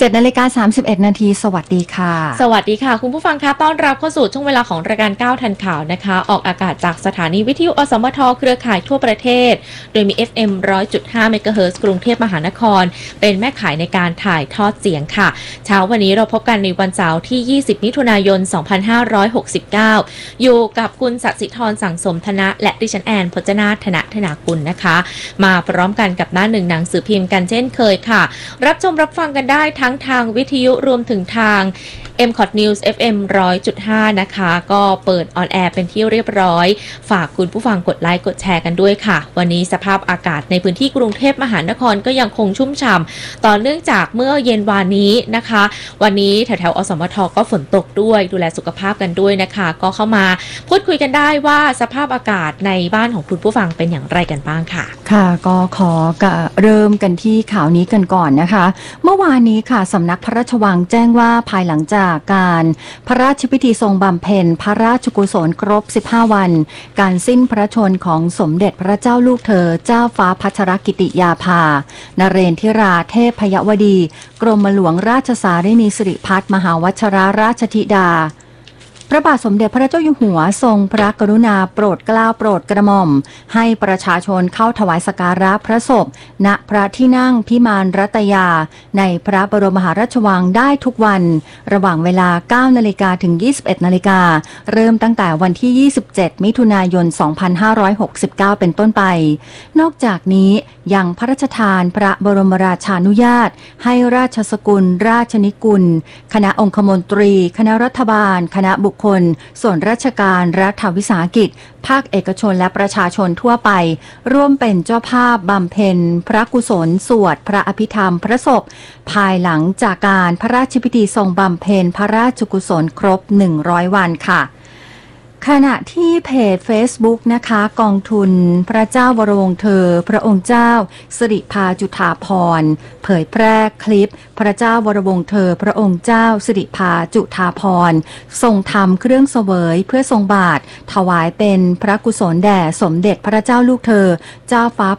7:31 นาทีสวัสดีค่ะสวัสดีค่ะคุณผู้ฟังคะต้อนรับเข้าสู่ช่วงเวลาของรายการ9ทันข่าวนะคะออกอากาศจากสถานีวิทยุอสมทเครือข่ายทั่วประเทศโดยมี FM 100.5 เมกะเฮิรตซ์กรุงเทพมหานครเป็นแม่ข่ายในการถ่ายทอดเสียงค่ะเช้าวันนี้เราพบกันในวันเสาร์ที่20มิถุนายน2569อยู่กับคุณศศิธรสังสมธนะและดิฉันแอนพจนาถธนากุลนะคะมาพร้อมกันกับหน้าหนึ่งหนังสือพิมพ์กันเช่นเคยค่ะรับชมรับฟังกันได้ทั้งทางวิทยุรวมถึงทาง MCOT News FM 100.5 นะคะก็เปิดออนแอร์เป็นที่เรียบร้อยฝากคุณผู้ฟังกดไลค์กดแชร์กันด้วยค่ะวันนี้สภาพอากาศในพื้นที่กรุงเทพมหานครก็ยังคงชุ่มฉ่ำต่อเนื่องจากเมื่อเย็นวานนี้นะคะวันนี้แถวๆอสมทก็ฝนตกด้วยดูแลสุขภาพกันด้วยนะคะก็เข้ามาพูดคุยกันได้ว่าสภาพอากาศในบ้านของคุณผู้ฟังเป็นอย่างไรกันบ้างค่ะค่ะก็ขอเริ่มกันที่ข่าวนี้กันก่อนนะคะเมื่อวานนี้ค่ะสำนักพระราชวังแจ้งว่าภายหลังจากการพระราชพิธีทรงบำเพ็ญพระราชกุศลครบ15วันการสิ้นพระชนของสมเด็จพระเจ้าลูกเธอเจ้าฟ้าพัชรกิติยาภานเรนทิราเทพยวดีกรมหลวงราชสารินีสิริพัฒมหาวชิรราชธิดาพระบาทสมเด็จพระเจ้าอยู่หัวทรงพระกรุณาโปรดเกล้าโปรดกระหม่อมให้ประชาชนเข้าถวายสักการะพระศพณพระที่นั่งพิมานรัตยาในพระบรมมหาราชวังได้ทุกวันระหว่างเวลา 9 นาฬิกาถึง 21 นาฬิกาเริ่มตั้งแต่วันที่ 27 มิถุนายน 2569 เป็นต้นไปนอกจากนี้ยังพระราชทานพระบรมราชานุญาตให้ราชสกุลราชนิกุลคณะองคมนตรีคณะรัฐบาลคณะบุคคลส่วนราชการรัฐวิสาหกิจภาคเอกชนและประชาชนทั่วไปร่วมเป็นเจ้าภาพบำเพ็ญพระกุศลสวดพระอภิธรรมพระศพภายหลังจากการพระราชพิธีทรงบำเพ็ญพระราชกุศลครบ100วันค่ะขณะที่เพจ Facebook นะคะกองทุนพระเจ้าวรวงศ์เธอพระองค์เจ้าสิริภาจุฑาภรณ์เผยแพร่คลิปพระเจ้าวรวงศ์เธอพระองค์เจ้าสิริภาจุฑาภรณ์ทรงทำเครื่องเสวยเพื่อทรงบาตรถวายเป็นพระกุศลแด่สมเด็จพระเจ้าลูกเธอเจ้าฟ้า